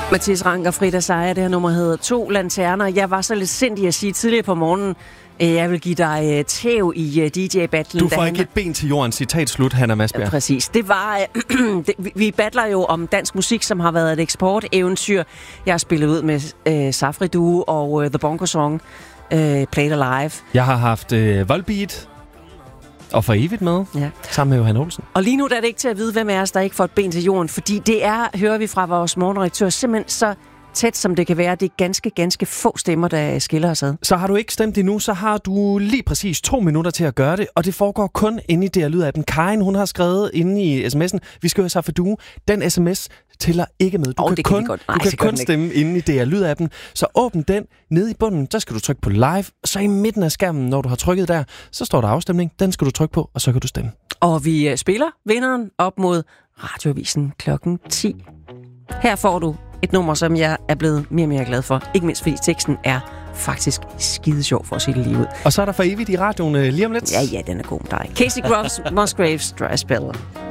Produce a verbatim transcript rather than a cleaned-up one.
Mathias Rank og Frida Seier, det her nummer hedder To Lanterner. Jeg var så lidt sindig at sige tidligere på morgenen, jeg vil give dig tæv i D J-battlen. Du får ikke et ben til jorden, citat slut, Hanna Masbjerg. Ja, præcis. Det var, det, vi battler jo om dansk musik, som har været et eksporteventyr. Jeg har spillet ud med øh, Safri Duo og øh, The Bongo Song, øh, Played Alive. Jeg har haft øh, Volbeat og For Evigt med, ja. Sammen med Johan Olsen. Og lige nu der er det ikke til at vide, hvem af os, der ikke får et ben til jorden, fordi det er, hører vi fra vores morgenredaktør, simpelthen så tæt som det kan være. Det er ganske, ganske få stemmer, der skiller os ad. Så har du ikke stemt endnu, så har du lige præcis to minutter til at gøre det, og det foregår kun inde i D R Lyd-appen. Karin, hun har skrevet inde i sms'en, vi skal høre sig for du. Den sms tæller ikke med. Du oh, kan kan kun, Nej, du kan kun stemme inde i D R Lyd-appen. Så åbn den nede i bunden, så skal du trykke på live, så i midten af skærmen, når du har trykket der, så står der afstemning. Den skal du trykke på, og så kan du stemme. Og vi spiller vinderen op mod Radioavisen klokken ti. Her får du et nummer, som jeg er blevet mere og mere glad for. Ikke mindst fordi teksten er faktisk skide sjov for at sige det lige ud. Og så er der For Evigt i radioen lige om lidt. Ja, ja, den er god med dig. Casey Groves, Musgraves, Dry Spell.